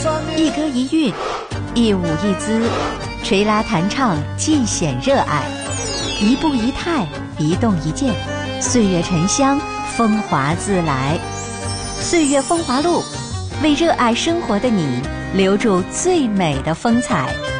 一歌一韵，一舞一姿，吹拉弹唱尽显热爱，一步一态，一动一静，岁月沉香，风华自来。岁月风华录，为热爱生活的你留住最美的风采。